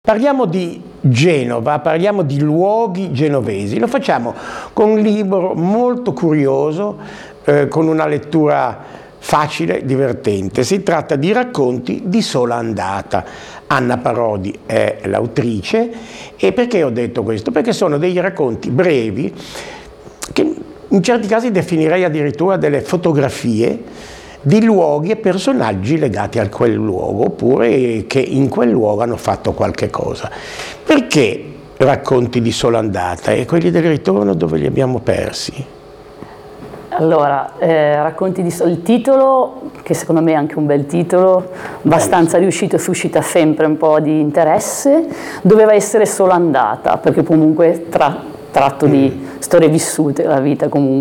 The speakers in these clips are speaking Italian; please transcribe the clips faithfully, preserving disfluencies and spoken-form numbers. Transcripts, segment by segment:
Parliamo di Genova, parliamo di luoghi genovesi, lo facciamo con un libro molto curioso, eh, con una lettura facile, divertente. Si tratta di Racconti di sola andata. Anna Parodi è l'autrice. E perché ho detto questo? Perché sono dei racconti brevi, che in certi casi definirei addirittura delle fotografie di luoghi e personaggi legati a quel luogo, oppure che in quel luogo hanno fatto qualche cosa. Perché Racconti di sola andata e quelli del ritorno dove li abbiamo persi? Allora, eh, Racconti di sola... il titolo, che secondo me è anche un bel titolo, abbastanza riuscito, suscita sempre un po' di interesse, doveva essere Sola andata, perché comunque tra, tratto mm. di storie vissute, la vita comunque.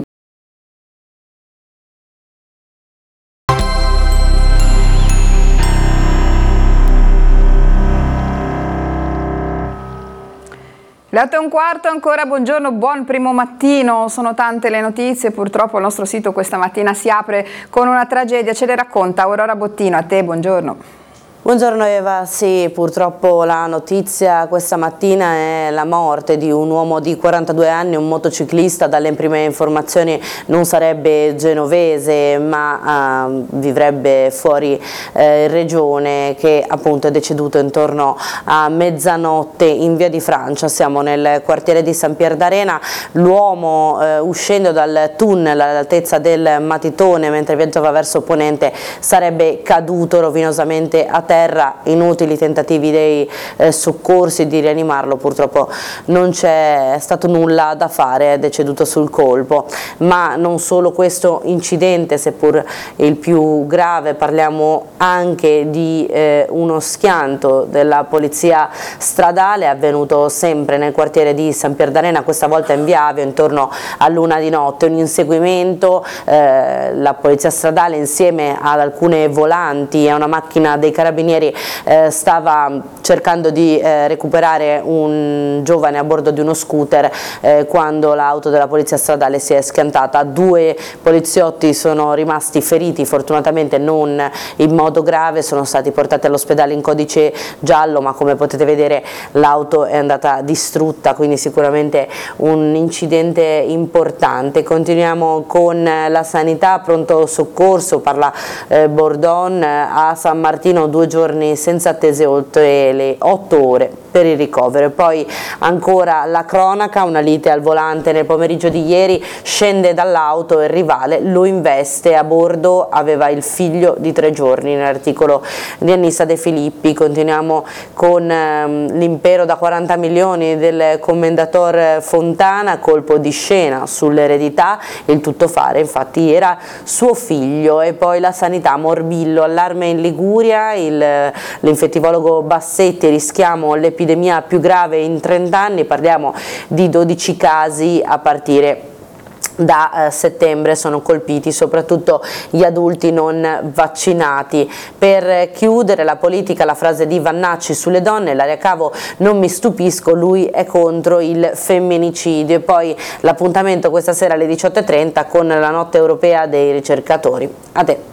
Le otto e un quarto ancora, buongiorno, buon primo mattino, sono tante le notizie, purtroppo il nostro sito questa mattina si apre con una tragedia, ce le racconta Aurora Bottino, a te buongiorno. Buongiorno Eva, sì, purtroppo la notizia questa mattina è la morte di un uomo di quarantadue anni, un motociclista. Dalle prime informazioni non sarebbe genovese ma uh, vivrebbe fuori eh, regione, che appunto è deceduto intorno a mezzanotte in via di Francia. Siamo nel quartiere di San Pier d'Arena. L'uomo eh, uscendo dal tunnel all'altezza del Matitone mentre viaggiava verso Ponente sarebbe caduto rovinosamente a terra. Inutili tentativi dei eh, soccorsi di rianimarlo, purtroppo non c'è stato nulla da fare, è deceduto sul colpo. Ma non solo questo incidente, seppur il più grave, parliamo anche di eh, uno schianto della polizia stradale avvenuto sempre nel quartiere di San Pier d'Arena, questa volta in via Avio intorno a luna di notte. Un inseguimento, eh, la polizia stradale insieme ad alcune volanti e a una macchina dei carabinieri Eh, stava cercando di eh, recuperare un giovane a bordo di uno scooter eh, quando l'auto della polizia stradale si è schiantata. Due poliziotti sono rimasti feriti, fortunatamente non in modo grave, sono stati portati all'ospedale in codice giallo, ma come potete vedere l'auto è andata distrutta, quindi sicuramente un incidente importante. Continuiamo con la sanità, pronto soccorso, parla eh, Bordon, a San Martino due giorni senza attese oltre le otto ore per il ricovero. E poi ancora la cronaca, una lite al volante nel pomeriggio di ieri, scende dall'auto e il rivale lo investe, a bordo aveva il figlio di tre giorni, nell'articolo di Annissa De Filippi. Continuiamo con ehm, l'impero da quaranta milioni del commendator Fontana, colpo di scena sull'eredità, il tuttofare infatti era suo figlio. E poi la sanità, morbillo, allarme in Liguria, l'infettivologo Bassetti, rischiamo l'epidemia più grave in trenta anni, parliamo di dodici casi a partire da eh, settembre, sono colpiti soprattutto gli adulti non vaccinati. Per chiudere la politica, la frase di Vannacci sulle donne, Ilaria Cavo, non mi stupisco, lui è contro il femminicidio. E poi l'appuntamento questa sera alle diciotto e trenta con la notte europea dei ricercatori. A te.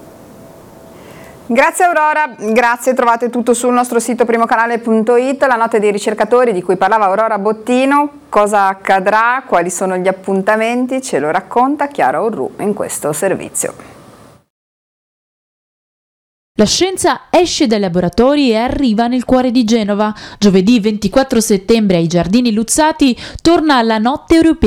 Grazie Aurora, grazie, trovate tutto sul nostro sito primocanale punto it, la notte dei ricercatori di cui parlava Aurora Bottino. Cosa accadrà, quali sono gli appuntamenti, ce lo racconta Chiara Orru in questo servizio. La scienza esce dai laboratori e arriva nel cuore di Genova. Giovedì ventiquattro settembre ai Giardini Luzzati torna la notte europea